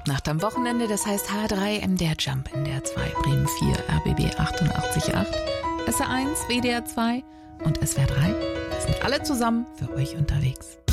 Halbnacht am Wochenende, das heißt H3 MDR Jump, NDR 2, Bremen 4, RBB 88.8, SR1, WDR 2 und SWR 3. Wir sind alle zusammen für euch unterwegs.